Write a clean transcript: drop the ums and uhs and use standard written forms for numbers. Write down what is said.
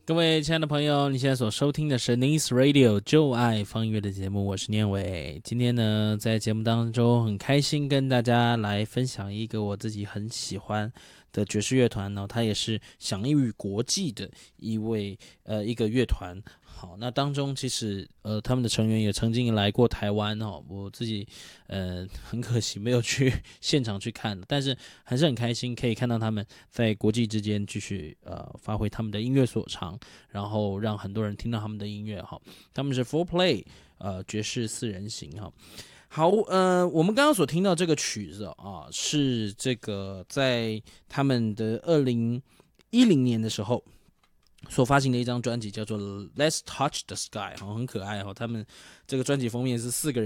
各位亲爱的朋友，你现在所收听的是 Nice Radio 就爱放音乐的节目，我是念伟。今天呢，在节目当中很开心跟大家来分享一个我自己很喜欢的爵士乐团它也是享誉国际的一个乐团。好，那当中其实他们的成员也曾经来过台湾我自己很可惜没有去现场去看，但是还是很开心可以看到他们在国际之间继续发挥他们的音乐所长，然后让很多人听到他们的音乐他们是 Four Play 爵士四人行好，我们刚刚所听到这个曲子是这个在他们的2010年的时候所发行的一张专辑，叫做《Let's Touch the Sky》，很可爱他们这个专辑封面是4个人